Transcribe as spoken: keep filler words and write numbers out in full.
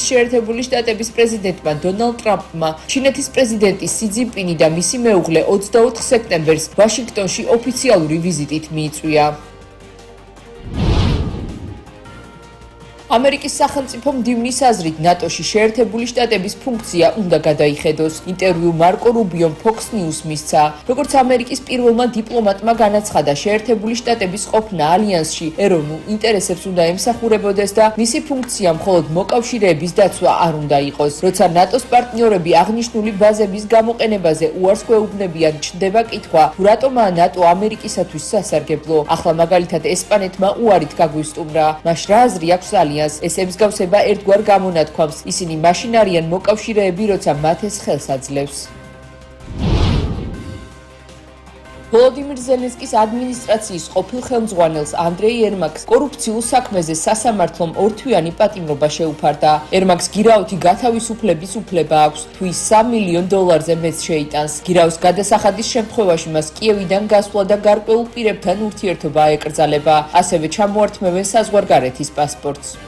შეერთებული შტატების პრეზიდენტმა დონალდ ტრამპმა ჩინეთის პრეზიდენტი სი ძინპინი და მისი მეუღლე ოცდაოთხ სექტემბერს ვაშინგტონში ოფიციალური ვიზიტით მიიწვია. ამერიკის სახელმწიფო მდივნის აზრით ნატოში შეერთებული შტატების ფუნქცია უნდა გადაიხედოს. ინტერვიუ მარკო რუბიომ Fox News მისცა. როგორც ამერიკის პირველმა დიპლომატმა განაცხადა, შეერთებული შტატების ყოფნა ალიანსში ეროვნულ ინტერესებს უნდა ემსახურებოდეს და მისი ფუნქცია მხოლოდ მოკავშირეების დაცვა არ უნდა იყოს. როცა ნატოს პარტნიორები აღნიშნული ბაზების გამოყენებაზე უარს გვეუბნებიან, ჩნდება კითხვა, თუ რატომაა ნატო ამერიკისათვის სასარგებლო. ახლა მაგალითად ესპანეთმა უარით გაგვისტუმრა. მას რა აზრი აქვს ალიანსს? ეს ემსგავსება ერთგვარ გამონათქვამს. ისინი მაშინ არიან მოკავშირეები, როცა მათ ეს ხელს აძლევს. ვოლოდიმირ ზელენსკის ადმინისტრაციის ყოფილ ხელმძღვანელს ანდრეი ერმაკს კორუფციულ საქმეზე სასამართლომ ორთვიანი პატიმრობა შეუფარდა. ერმაკს გირაოთი გათავისუფლების უფლება აქვს, თუ ის სამ მილიონ დოლარზე მეც შეიტანს. გირაოს გადასახადის შემთხვევაში მას კიევიდან გასვლა და გარკვეულ პირებთან ურთიერთობა აეკრძალება. ასევე ჩამოართმევენ საზღვარგარეთის პასპორტს.